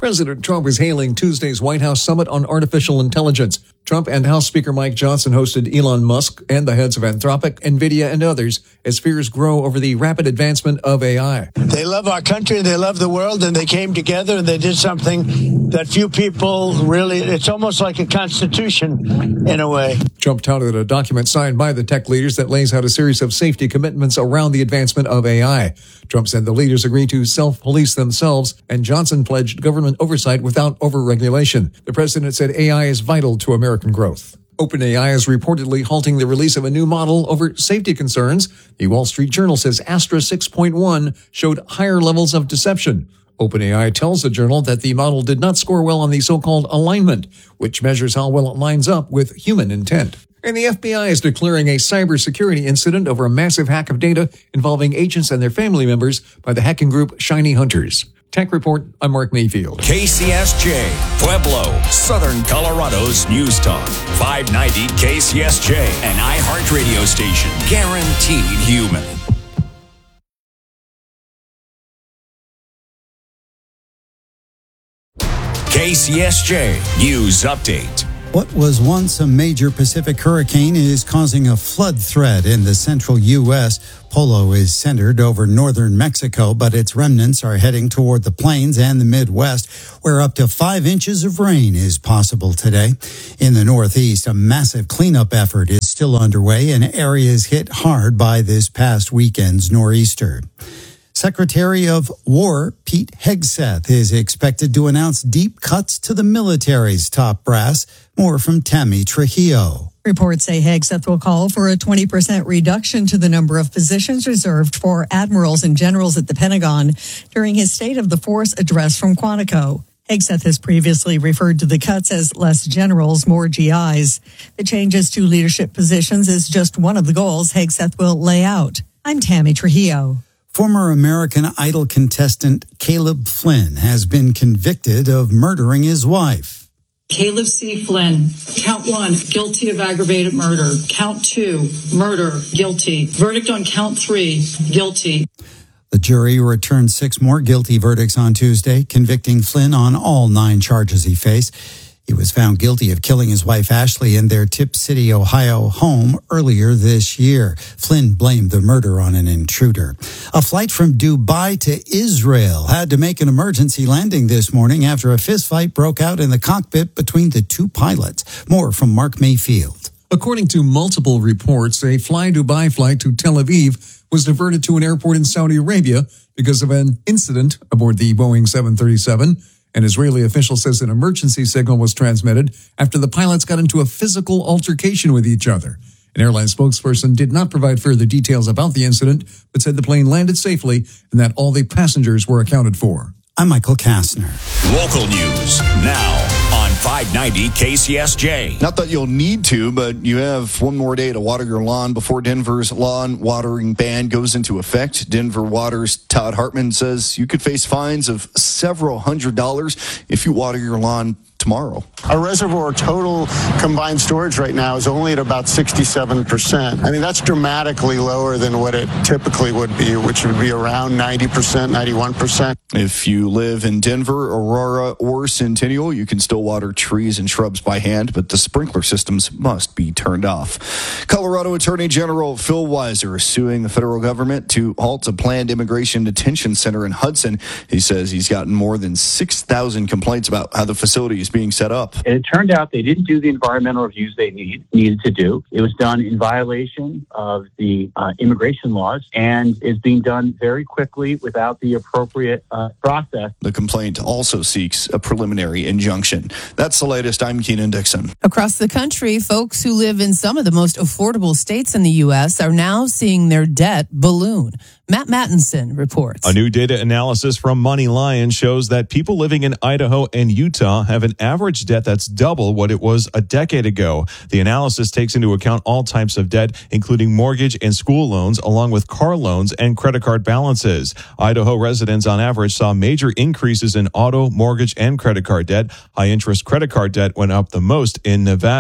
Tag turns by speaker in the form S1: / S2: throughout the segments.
S1: President Trump is hailing Tuesday's White House Summit on Artificial Intelligence. Trump and House Speaker Mike Johnson hosted Elon Musk and the heads of Anthropic, NVIDIA, and others as fears grow over the rapid advancement of AI.
S2: They love our country, they love the world, and they came together and they did something that few people really, it's almost like a constitution in a way.
S1: Trump touted a document signed by the tech leaders that lays out a series of safety commitments around the advancement of AI. Trump said the leaders agreed to self-police themselves, and Johnson pledged government oversight without overregulation. The president said AI is vital to American growth. OpenAI is reportedly halting the release of a new model over safety concerns. The Wall Street Journal says Astra 6.1 showed higher levels of deception. OpenAI tells the journal that the model did not score well on the so-called alignment, which measures how well it lines up with human intent. And the FBI is declaring a cybersecurity incident over a massive hack of data involving agents and their family members by the hacking group Shiny Hunters. Tech Report, I'm Mark Mayfield.
S3: KCSJ, Pueblo, Southern Colorado's News Talk. 590 KCSJ, an iHeart radio station. Guaranteed human. KCSJ News Update.
S4: What was once a major Pacific hurricane is causing a flood threat in the central U.S. Polo is centered over northern Mexico, but its remnants are heading toward the plains and the Midwest, where up to 5 inches of rain is possible today. In the Northeast, a massive cleanup effort is still underway in areas hit hard by this past weekend's nor'easter. Secretary of War Pete Hegseth is expected to announce deep cuts to the military's top brass. More from Tammy Trujillo.
S5: Reports say Hegseth will call for a 20% reduction to the number of positions reserved for admirals and generals at the Pentagon during his State of the Force address from Quantico. Hegseth has previously referred to the cuts as less generals, more GIs. The changes to leadership positions is just one of the goals Hegseth will lay out. I'm Tammy Trujillo.
S4: Former American Idol contestant Caleb Flynn has been convicted of murdering his wife.
S6: Caleb C. Flynn, count 1, guilty of aggravated murder. Count 2, murder, guilty. Verdict on count 3, guilty.
S4: The jury returned 6 more guilty verdicts on Tuesday, convicting Flynn on all 9 charges he faced. He was found guilty of killing his wife Ashley in their Tip City, Ohio home earlier this year. Flynn blamed the murder on an intruder. A flight from Dubai to Israel had to make an emergency landing this morning after a fistfight broke out in the cockpit between the 2 pilots. More from Mark Mayfield.
S1: According to multiple reports, a Fly Dubai flight to Tel Aviv was diverted to an airport in Saudi Arabia because of an incident aboard the Boeing 737. An Israeli official says an emergency signal was transmitted after the pilots got into a physical altercation with each other. An airline spokesperson did not provide further details about the incident, but said the plane landed safely and that all the passengers were accounted for.
S4: I'm Michael Kastner.
S3: Local news now on 590 KCSJ.
S7: Not that you'll need to, but you have one more day to water your lawn before Denver's lawn watering ban goes into effect. Denver Water's Todd Hartman says you could face fines of several $100s if you water your lawn tomorrow.
S8: Our reservoir total combined storage right now is only at about 67%. I mean, that's dramatically lower than what it typically would be, which would be around 90%, 91%.
S7: If you live in Denver, Aurora, or Centennial, you can still water trees and shrubs by hand, but the sprinkler systems must be turned off. Colorado Attorney General Phil Weiser is suing the federal government to halt a planned immigration detention center in Hudson. He says he's gotten more than 6,000 complaints about how the facility is being set up.
S9: And it turned out they didn't do the environmental reviews they needed to do. It was done in violation of the immigration laws and is being done very quickly without the appropriate process.
S7: The complaint also seeks a preliminary injunction. That's the latest. I'm Keenan Dixon.
S10: Across the country, folks who live in some of the most affordable states in the U.S. are now seeing their debt balloon. Matt Mattinson reports.
S11: A new data analysis from Money Lion shows that people living in Idaho and Utah have an average debt that's double what it was a decade ago. The analysis takes into account all types of debt, including mortgage and school loans, along with car loans and credit card balances. Idaho residents on average saw major increases in auto, mortgage, and credit card debt. High-interest credit card debt went up the most in Nevada.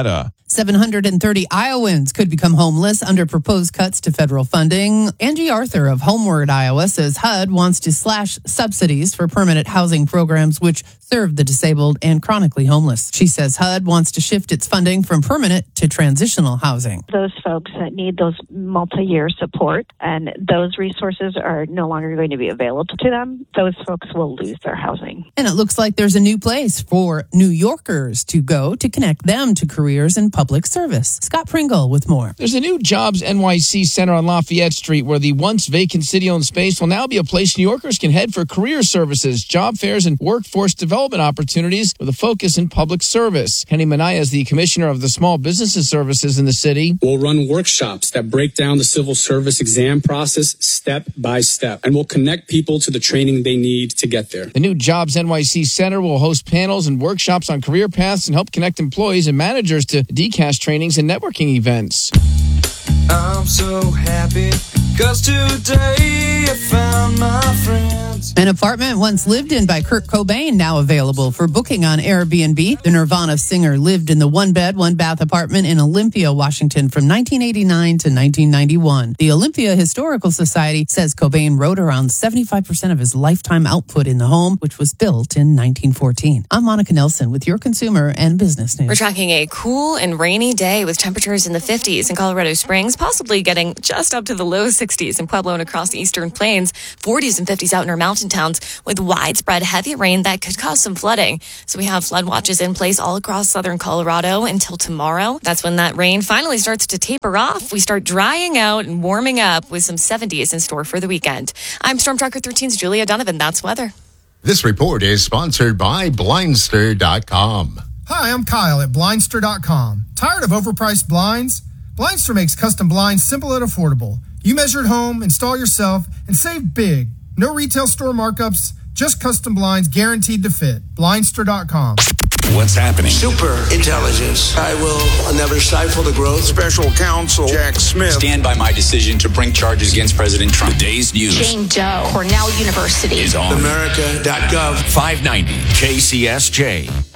S10: 730 Iowans could become homeless under proposed cuts to federal funding. Angie Arthur of Homeward, Iowa, says HUD wants to slash subsidies for permanent housing programs which serve the disabled and chronically homeless. She says HUD wants to shift its funding from permanent to transitional housing.
S12: Those folks that need those multi-year support and those resources are no longer going to be available to them, those folks will lose their housing.
S10: And it looks like there's a new place for New Yorkers to go to connect them to careers in public service. Scott Pringle with more.
S13: There's a new Jobs NYC Center on Lafayette Street where the once vacant city-owned space will now be a place New Yorkers can head for career services, job fairs, and workforce development opportunities with a focus in public service. Kenny Manaya is the commissioner of the Small Businesses Services in the city.
S14: We'll run workshops that break down the civil service exam process step by step, and we'll connect people to the training they need to get there.
S13: The new Jobs NYC Center will host panels and workshops on career paths and help connect employees and managers to DCAS trainings and networking events.
S15: I'm so happy because today I found my friends.
S10: An apartment once lived in by Kurt Cobain now available for booking on Airbnb. The Nirvana singer lived in the one-bed, one-bath apartment in Olympia, Washington from 1989 to 1991. The Olympia Historical Society says Cobain wrote around 75% of his lifetime output in the home, which was built in 1914. I'm Monica Nelson with your consumer and business news.
S16: We're tracking a cool and rainy day with temperatures in the 50s in Colorado Springs, possibly getting just up to the low 60s in Pueblo and across the eastern plains, 40s and 50s out in our mountain towns with widespread heavy rain that could cause some flooding. So we have flood watches in place all across southern Colorado until tomorrow. That's when that rain finally starts to taper off. We start drying out and warming up with some 70s in store for the weekend. I'm Storm Tracker 13's Julia Donovan. That's weather.
S17: This report is sponsored by Blindster.com.
S18: Hi, I'm Kyle at Blindster.com. Tired of overpriced blinds? Blindster makes custom blinds simple and affordable. You measure at home, install yourself, and save big. No retail store markups, just custom blinds guaranteed to fit. Blindster.com.
S3: What's happening?
S19: Super intelligence. I will never stifle the growth.
S20: Special counsel Jack Smith.
S21: Stand by my decision to bring charges against President Trump.
S3: Today's news.
S22: Jane Doe, Cornell University.
S3: Is on
S19: America.gov.
S3: 590 KCSJ.